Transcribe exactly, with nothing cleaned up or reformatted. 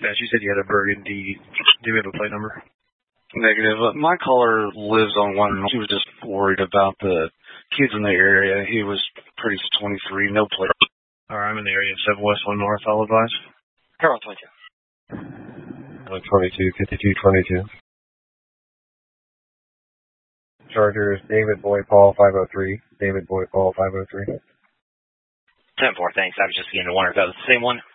Dispatch, you said you had a burgundy. Do you have a plate number? Negative. Uh, my caller lives on one. She was just worried about the kids in the area. He was pretty twenty-three, no plate. All right, I'm in the area of seven West one North. I'll advise. Carol twenty-two. twenty-two, fifty-two, twenty-two. Chargers, David Boy Paul five oh three. David Boy Paul five oh three. ten four, thanks. I was just getting to wonder if that was the same one.